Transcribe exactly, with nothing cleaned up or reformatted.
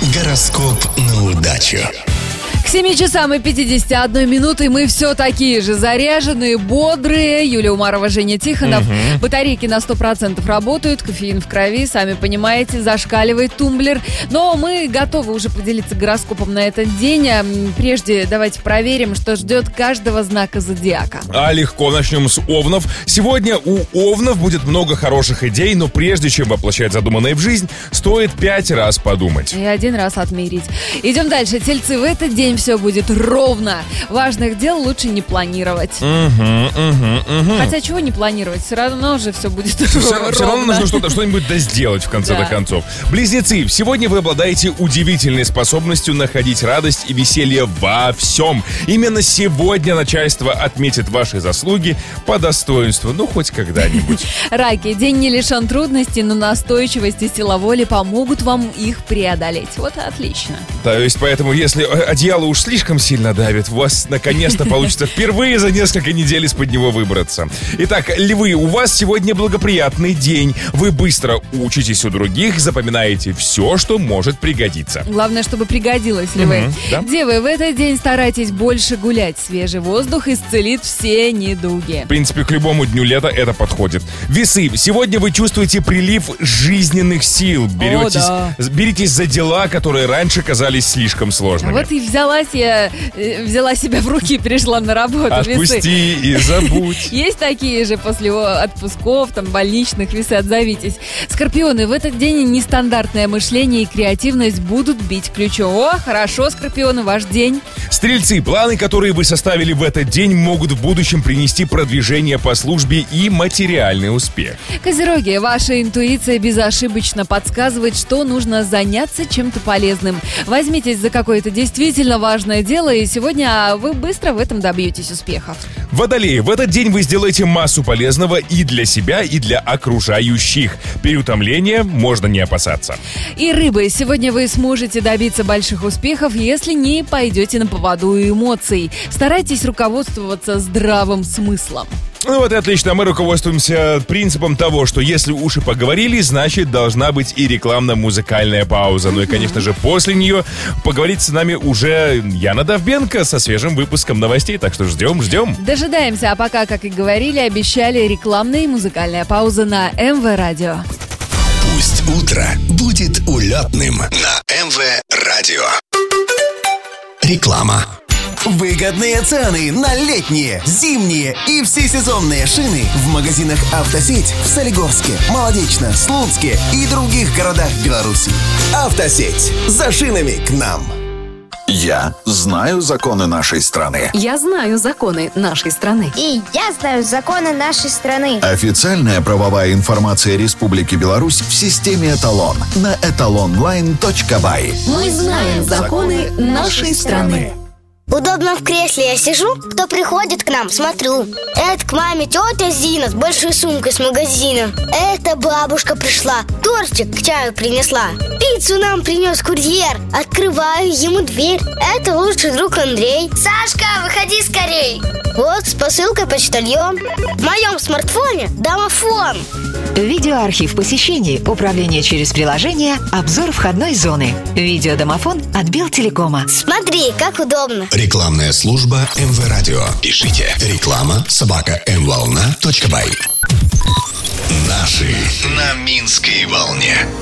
Гороскоп на удачу. К семи часам и пятидесяти одной минуты мы все такие же заряженные, бодрые. Юлия Умарова, Женя Тихонов. Угу. Батарейки на сто процентов работают, кофеин в крови, сами понимаете, зашкаливает тумблер. Но мы готовы уже поделиться гороскопом на этот день. Прежде давайте проверим, что ждет каждого знака зодиака. А легко, начнем с овнов. Сегодня у овнов будет много хороших идей, но прежде чем воплощать задуманное в жизнь, стоит пять раз подумать. И один раз отмерить. Идем дальше. Тельцы, в этот день все будет ровно. Важных дел лучше не планировать. Угу, угу, угу. Хотя чего не планировать? Все равно же все будет Все, ровно. все равно нужно что-то, что-нибудь досделать в конце Да. до концов. Близнецы, сегодня вы обладаете удивительной способностью находить радость и веселье во всем. Именно сегодня начальство отметит ваши заслуги по достоинству. Ну, хоть когда-нибудь. Раки, день не лишен трудностей, но настойчивость и сила воли помогут вам их преодолеть. Вот и отлично. То есть, поэтому, если одеяло уж слишком сильно давит, у вас наконец-то получится впервые за несколько недель из-под него выбраться. Итак, львы, у вас сегодня благоприятный день. Вы быстро учитесь у других, запоминаете все, что может пригодиться. Главное, чтобы пригодилось, львы. Мгм, да. Девы, в этот день старайтесь больше гулять. Свежий воздух исцелит все недуги. В принципе, к любому дню лета это подходит. Весы, сегодня вы чувствуете прилив жизненных сил. Беретесь, да. беритесь за дела, которые раньше казались слишком сложными. Вот и взялась я, э, взяла себя в руки и пришла на работу. Отпусти Весы. и забудь. Есть такие же после отпусков, там, больничных, весы, отзовитесь. Скорпионы, в этот день нестандартное мышление и креативность будут бить ключом. О, хорошо, скорпионы, ваш день. Стрельцы, планы, которые вы составили в этот день, могут в будущем принести продвижение по службе и материальный успех. Козероги, ваша интуиция безошибочно подсказывает, что нужно заняться чем-то полезным. Возьмитесь за какое-то действительно важное дело, и сегодня вы быстро в этом добьетесь успехов. Водолеи, в этот день вы сделаете массу полезного и для себя, и для окружающих. Переутомления можно не опасаться. И рыбы, сегодня вы сможете добиться больших успехов, если не пойдете на поводу у эмоций. Старайтесь руководствоваться здравым смыслом. Ну вот и отлично, мы руководствуемся принципом того, что если уши поговорили, значит должна быть и рекламно-музыкальная пауза. Ну и, конечно же, после нее поговорить с нами уже Яна Довбенко со свежим выпуском новостей, так что ждем, ждем. Дожидаемся, а пока, как и говорили, обещали рекламная и музыкальная пауза на эм вэ Радио. Пусть утро будет улетным на эм вэ Радио. Реклама. Выгодные цены на летние, зимние и всесезонные шины в магазинах «Автосеть» в Солигорске, Молодечно, Слуцке и других городах Беларуси. «Автосеть» за шинами к нам. Я знаю законы нашей страны. Я знаю законы нашей страны. И я знаю законы нашей страны. Официальная правовая информация Республики Беларусь в системе «Эталон» на эталонлайн точка бай. Мы знаем законы нашей страны. Удобно в кресле я сижу, кто приходит к нам, смотрю. Это к маме тетя Зина с большой сумкой с магазина. Это бабушка пришла, тортик к чаю принесла. Пиццу нам принес курьер. Открываю ему дверь. Это лучший друг Андрей. Сашка, выходи скорей. Вот с посылкой почтальон. В моем смартфоне домофон. Видеоархив посещений, управление через приложение, обзор входной зоны. Видеодомофон от Белтелекома. Смотри, как удобно. Рекламная служба эм вэ Радио. Пишите реклама собака эм волна точка бай. Наши на Минской волне.